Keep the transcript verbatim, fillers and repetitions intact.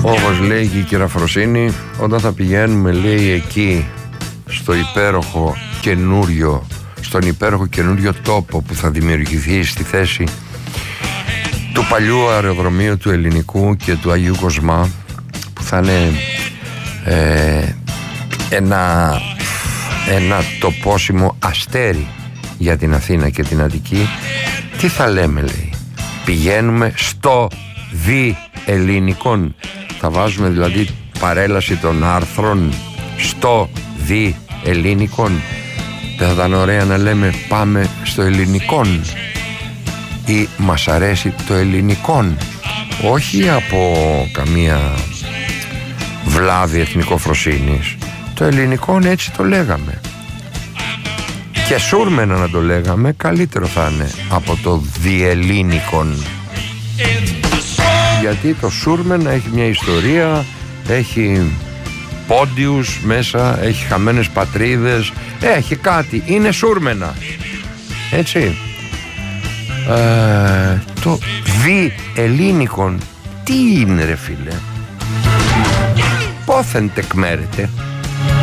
Όπως λέει και η κυρία Φροσίνη, όταν θα πηγαίνουμε, λέει, εκεί στο υπέροχο καινούριο, στον υπέροχο καινούριο τόπο που θα δημιουργηθεί στη θέση του παλιού αεροδρομίου του Ελληνικού και του Αγίου Κοσμά, που θα είναι ε, ένα, ένα τοπόσιμο αστέρι για την Αθήνα και την Αττική, τι θα λέμε, λέει? Πηγαίνουμε στο δι ελληνικών. Θα βάζουμε δηλαδή παρέλαση των άρθρων στο δι ελληνικών. Δεν θα ήταν ωραία να λέμε πάμε στο ελληνικόν ή μας αρέσει το ελληνικόν? Όχι από καμία βλάβη εθνικοφροσύνης. Το ελληνικόν έτσι το λέγαμε. Και σούρμενα να το λέγαμε, καλύτερο θα είναι από το διελλήνικον. Γιατί το σούρμενα έχει μια ιστορία, έχει πόντιους μέσα, έχει χαμένες πατρίδες, έχει κάτι, είναι σούρμενα. Έτσι. Ε, το διελλήνικον τι είναι, ρε φίλε? Πόθεν τεκμέρεται?